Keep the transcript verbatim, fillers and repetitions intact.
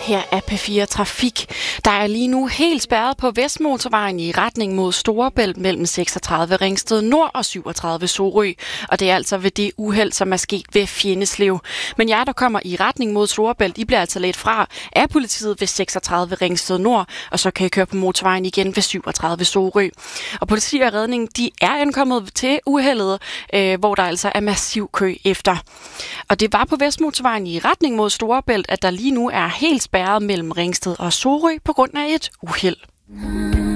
Her er P fire Trafik. Der er lige nu helt spærret på Vestmotorvejen i retning mod Storebælt mellem seksogtredive Ringsted Nord og syvogtredive Sorø. Og det er altså ved det uheld, som er sket ved Fjenneslev. Men jer, der kommer i retning mod Storebælt, I bliver altså lidt fra af politiet ved seksogtredive Ringsted Nord, og så kan I køre på motorvejen igen ved syvogtredive Sorø. Og politi og redning, de er ankommet til uheldet, øh, hvor der altså er massiv kø efter. Og det var på Vestmotorvejen i retning mod Storebælt, at der lige nu er helt spærret mellem Ringsted og Sorø på grund af et uheld.